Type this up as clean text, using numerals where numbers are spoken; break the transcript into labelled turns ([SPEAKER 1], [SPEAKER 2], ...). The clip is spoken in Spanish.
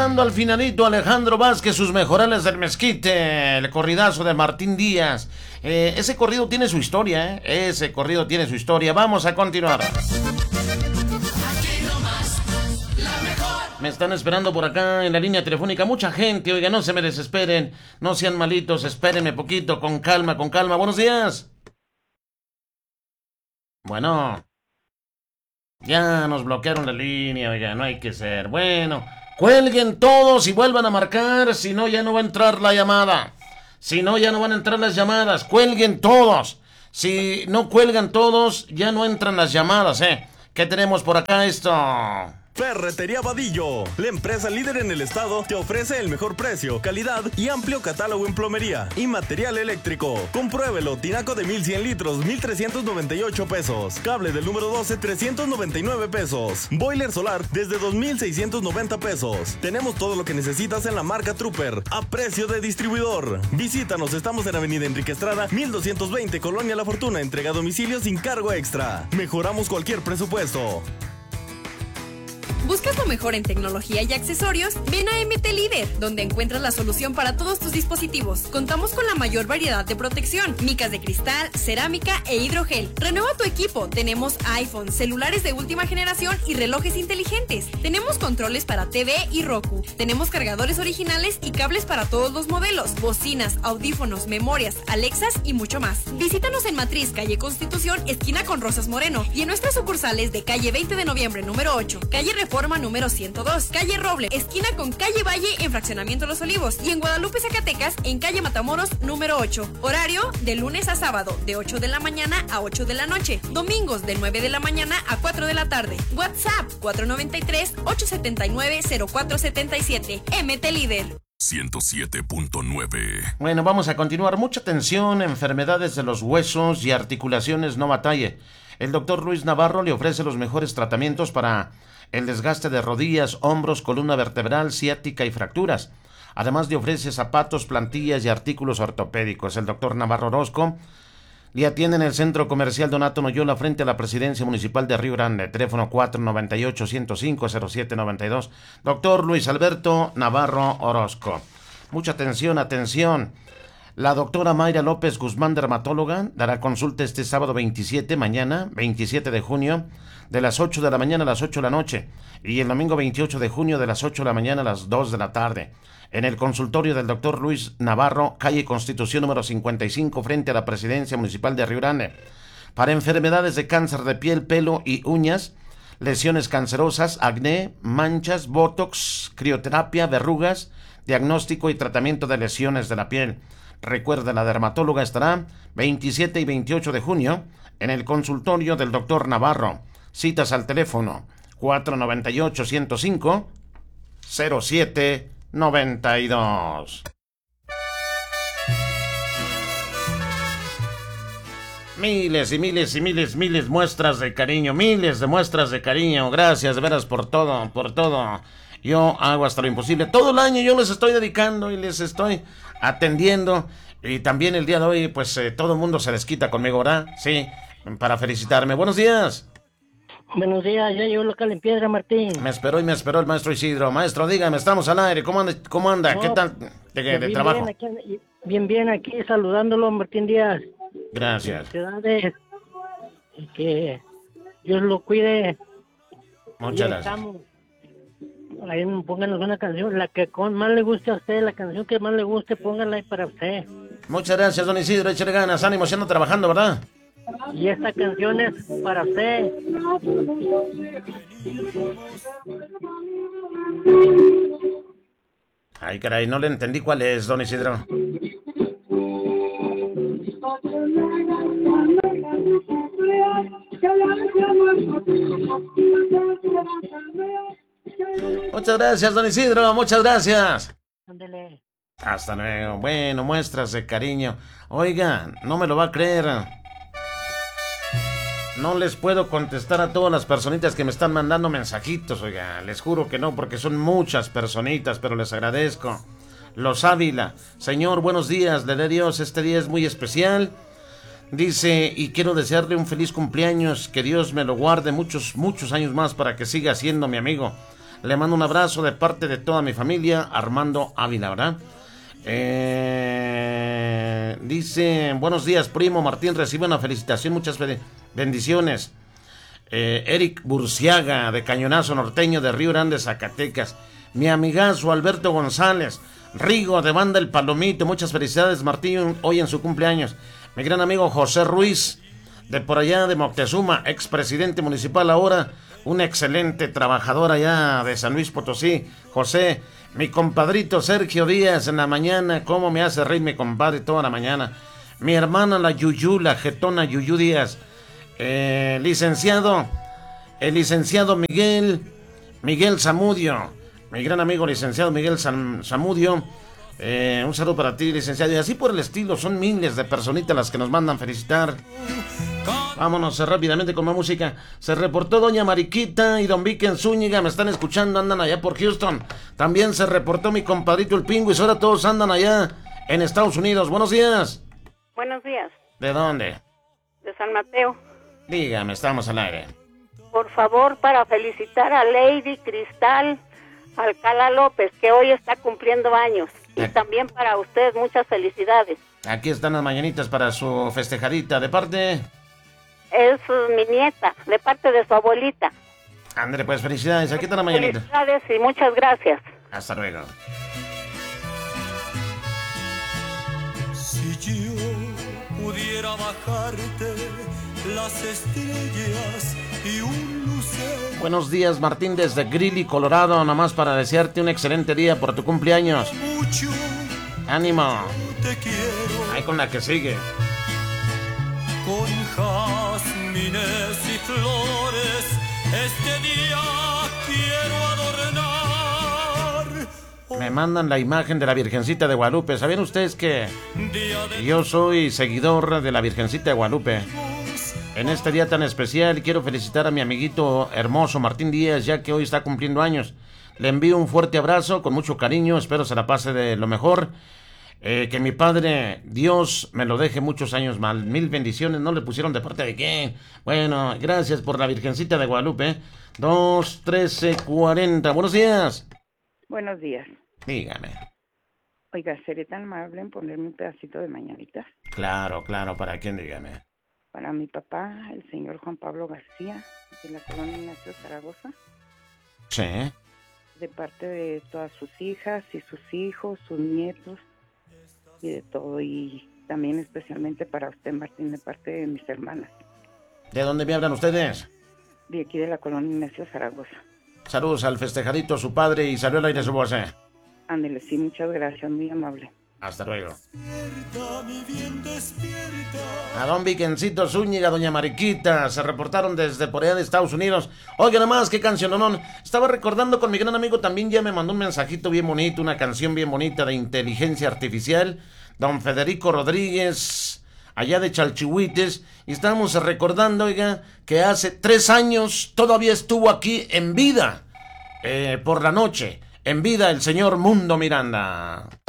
[SPEAKER 1] Al finalito, Alejandro Vázquez, sus mejorales del Mezquite, el corridazo de Martín Díaz. Ese corrido tiene su historia, Ese corrido tiene su historia. Vamos a continuar. Me están esperando por acá en la línea telefónica mucha gente. Oiga, no se me desesperen, no sean malitos, espérenme poquito, con calma, con calma. Buenos días. Bueno, ya nos bloquearon la línea, oiga, no hay que ser. Bueno, cuelguen todos y vuelvan a marcar, si no ya no va a entrar la llamada. Si no ya no van a entrar las llamadas, cuelguen todos. Si no cuelgan todos, ya no entran las llamadas, ¿Qué tenemos por acá esto?
[SPEAKER 2] Ferretería Vadillo, la empresa líder en el estado, te ofrece el mejor precio, calidad y amplio catálogo en plomería y material eléctrico. Compruébelo, tinaco de 1100 litros, 1,398 pesos. Cable del número 12, 399 pesos. Boiler solar desde 2,690 pesos. Tenemos todo lo que necesitas en la marca Trooper, a precio de distribuidor. Visítanos, estamos en Avenida Enrique Estrada, 1220, Colonia La Fortuna, entrega a domicilio sin cargo extra. Mejoramos cualquier presupuesto.
[SPEAKER 3] ¿Buscas lo mejor en tecnología y accesorios? Ven a MT Líder, donde encuentras la solución para todos tus dispositivos. Contamos con la mayor variedad de protección, micas de cristal, cerámica e hidrogel. Renueva tu equipo. Tenemos iPhone, celulares de última generación y relojes inteligentes. Tenemos controles para TV y Roku. Tenemos cargadores originales y cables para todos los modelos, bocinas, audífonos, memorias, Alexas y mucho más. Visítanos en Matriz, calle Constitución, esquina con Rosas Moreno, y en nuestras sucursales de calle 20 de noviembre, número 8, calle Reforma número 102, calle Roble, esquina con calle Valle en Fraccionamiento Los Olivos, y en Guadalupe, Zacatecas, en calle Matamoros número 8. Horario de lunes a sábado, de 8 de la mañana a 8 de la noche. Domingos de 9 de la mañana a 4 de la tarde. WhatsApp 493-879-0477. MT Líder
[SPEAKER 4] 107.9.
[SPEAKER 1] Bueno, vamos a continuar. Mucha atención, enfermedades de los huesos y articulaciones, no batalle. El doctor Luis Navarro le ofrece los mejores tratamientos para el desgaste de rodillas, hombros, columna vertebral, ciática y fracturas. Además le ofrece zapatos, plantillas y artículos ortopédicos. El doctor Navarro Orozco le atiende en el Centro Comercial Donato Noyola frente a la Presidencia Municipal de Río Grande. Teléfono 498-105-0792. Doctor Luis Alberto Navarro Orozco. Mucha atención, atención. La doctora Mayra López Guzmán, dermatóloga, dará consulta este sábado 27, mañana, 27 de junio, de las 8 de la mañana a las 8 de la noche, y el domingo 28 de junio de las 8 de la mañana a las 2 de la tarde, en el consultorio del doctor Luis Navarro, calle Constitución número 55, frente a la Presidencia Municipal de Río Grande. Para enfermedades de cáncer de piel, pelo y uñas, lesiones cancerosas, acné, manchas, botox, crioterapia, verrugas, diagnóstico y tratamiento de lesiones de la piel. Recuerda, la dermatóloga estará 27 y 28 de junio en el consultorio del doctor Navarro. Citas al teléfono 498-105-0792. Miles y miles y miles muestras de cariño, miles de muestras de cariño. Gracias de veras por todo, por todo. Yo hago hasta lo imposible. Todo el año yo les estoy dedicando y les estoy atendiendo. Y también el día de hoy, pues todo el mundo se desquita conmigo, ¿verdad? Sí, para felicitarme. Buenos días.
[SPEAKER 5] Buenos días, ya llegó local en Piedra, Martín.
[SPEAKER 1] Me esperó el maestro Isidro. Maestro, dígame, estamos al aire. ¿Cómo anda?
[SPEAKER 5] No,
[SPEAKER 1] ¿Qué tal de trabajo?
[SPEAKER 5] Bien aquí, saludándolo, Martín Díaz.
[SPEAKER 1] Gracias.
[SPEAKER 5] Felicidades. Y que Dios lo cuide.
[SPEAKER 1] Muchas gracias.
[SPEAKER 5] Ahí pónganos una canción, la que más le guste a usted, la canción que más le guste, pónganla ahí para usted.
[SPEAKER 1] Muchas gracias, don Isidro, échale ganas, ánimo, siendo trabajando, ¿verdad?
[SPEAKER 5] Y esta canción es para usted.
[SPEAKER 1] Ay, caray, no le entendí cuál es, don Isidro. Muchas gracias, don Isidro, muchas gracias.
[SPEAKER 5] Ándele.
[SPEAKER 1] Hasta luego. Bueno, muestras de cariño. Oiga, no me lo va a creer. No les puedo contestar a todas las personitas que me están mandando mensajitos, oiga. Les juro que no, porque son muchas personitas, pero les agradezco. Los Ávila. Señor, buenos días. Le dé Dios, este día es muy especial. Dice, y quiero desearle un feliz cumpleaños. Que Dios me lo guarde muchos años más para que siga siendo mi amigo. Le mando un abrazo de parte de toda mi familia, Armando Ávila, ¿verdad? Dice, buenos días, primo Martín, recibe una felicitación, muchas bendiciones. Eric Burciaga, de Cañonazo Norteño, de Río Grande, Zacatecas. Mi amigazo Alberto González, Rigo, de Banda El Palomito, muchas felicidades, Martín, hoy en su cumpleaños. Mi gran amigo José Ruiz, de por allá de Moctezuma, expresidente municipal ahora, un excelente trabajador allá de San Luis Potosí. José, mi compadrito Sergio Díaz, en la mañana, cómo me hace reír mi compadre toda la mañana. Mi hermana la Yuyu, la jetona Yuyu Díaz. El licenciado Miguel Zamudio, mi gran amigo licenciado Miguel Zamudio, un saludo para ti, licenciado, y así por el estilo, son miles de personitas las que nos mandan felicitar. Vámonos rápidamente con más música. Se reportó doña Mariquita y don Viken Zúñiga, me están escuchando, andan allá por Houston. También se reportó mi compadrito el Pingüis, ahora todos andan allá en Estados Unidos. Buenos días.
[SPEAKER 4] Buenos días.
[SPEAKER 1] ¿De dónde?
[SPEAKER 4] De San Mateo.
[SPEAKER 1] Dígame, estamos al aire.
[SPEAKER 4] Por favor, para felicitar a Lady Cristal Alcalá López, que hoy está cumpliendo años. Y también para usted, muchas felicidades.
[SPEAKER 1] Aquí están las mañanitas para su festejadita. ¿De parte?
[SPEAKER 4] Es mi nieta, de parte de su abuelita.
[SPEAKER 1] André, pues felicidades. Aquí está la mañanita.
[SPEAKER 4] Felicidades y muchas gracias.
[SPEAKER 1] Hasta luego.
[SPEAKER 6] Si yo pudiera bajarte las estrellas y un lucero.
[SPEAKER 1] Buenos días, Martín, desde Greeley, Colorado, nomás para desearte un excelente día por tu cumpleaños.
[SPEAKER 6] Mucho
[SPEAKER 1] ánimo.
[SPEAKER 6] te quiero.
[SPEAKER 1] Ahí con la que sigue.
[SPEAKER 6] Con jazmines y flores este día quiero adornar.
[SPEAKER 1] Me mandan la imagen de la Virgencita de Guadalupe. ¿Sabían ustedes que yo soy seguidor de la Virgencita de Guadalupe? En este día tan especial quiero felicitar a mi amiguito hermoso Martín Díaz, ya que hoy está cumpliendo años. Le envío un fuerte abrazo con mucho cariño, espero se la pase de lo mejor. Que mi padre, Dios, me lo deje muchos años más. 1000 bendiciones. ¿No le pusieron de parte de quién? Bueno, gracias por la Virgencita de Guadalupe. 2-13-40. Buenos días.
[SPEAKER 7] Buenos días.
[SPEAKER 1] Dígame.
[SPEAKER 7] Oiga, ¿sería tan amable en ponerme un pedacito de mañanita?
[SPEAKER 1] Claro, ¿para quién? Dígame.
[SPEAKER 7] Para mi papá, el señor Juan Pablo García, de la colonia Ignacio Zaragoza.
[SPEAKER 1] Sí.
[SPEAKER 7] De parte de todas sus hijas y sus hijos, sus nietos y de todo. Y también especialmente para usted, Martín, de parte de mis hermanas.
[SPEAKER 1] ¿De dónde me hablan ustedes?
[SPEAKER 7] De aquí de la colonia Ignacio Zaragoza.
[SPEAKER 1] Saludos al festejadito, su padre, y salió al aire su voz.
[SPEAKER 7] Ándele, sí, muchas gracias, muy amable.
[SPEAKER 1] Hasta luego.
[SPEAKER 6] Despierta, mi bien, despierta.
[SPEAKER 1] A don Viquencito Zúñiga, doña Mariquita, se reportaron desde por allá de Estados Unidos. Oiga, nomás, qué canciononón. Estaba recordando con mi gran amigo, también ya me mandó un mensajito bien bonito, una canción bien bonita de inteligencia artificial. Don Federico Rodríguez, allá de Chalchihuites. Y estábamos recordando, oiga, que hace 3 años todavía estuvo aquí en vida, por la noche. En vida el señor Mundo Miranda.